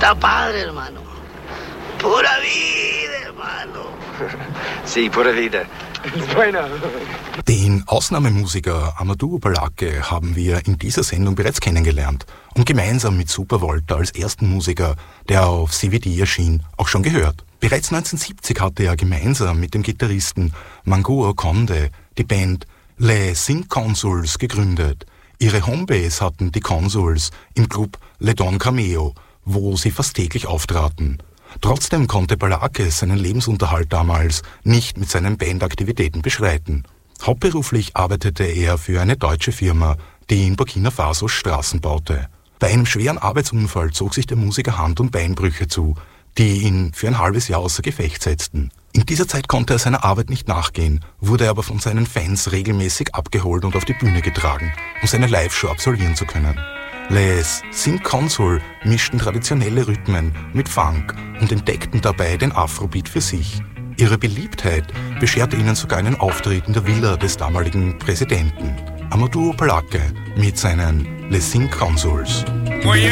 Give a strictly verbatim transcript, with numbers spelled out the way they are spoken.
Está padre, hermano. Pura vida, hermano. Sí, pura vida. Bueno. Den Ausnahmemusiker Amadou Balake haben wir in dieser Sendung bereits kennengelernt und gemeinsam mit Super Volta als ersten Musiker, der auf C V D erschien, auch schon gehört. Bereits neunzehnhundertsiebzig hatte er gemeinsam mit dem Gitarristen Mango Okonde die Band Les Cinq Consuls gegründet. Ihre Homebase hatten die Consuls im Club Le Don Cameo, wo sie fast täglich auftraten. Trotzdem konnte Balake seinen Lebensunterhalt damals nicht mit seinen Bandaktivitäten bestreiten. Hauptberuflich arbeitete er für eine deutsche Firma, die in Burkina Faso Straßen baute. Bei einem schweren Arbeitsunfall zog sich der Musiker Hand- und Beinbrüche zu, die ihn für ein halbes Jahr außer Gefecht setzten. In dieser Zeit konnte er seiner Arbeit nicht nachgehen, wurde aber von seinen Fans regelmäßig abgeholt und auf die Bühne getragen, um seine Live-Show absolvieren zu können. Les Cinq Consuls mischten traditionelle Rhythmen mit Funk und entdeckten dabei den Afrobeat für sich. Ihre Beliebtheit bescherte ihnen sogar einen Auftritt in der Villa des damaligen Präsidenten. Amadou Balake mit seinen Les Cinq Consuls. Voy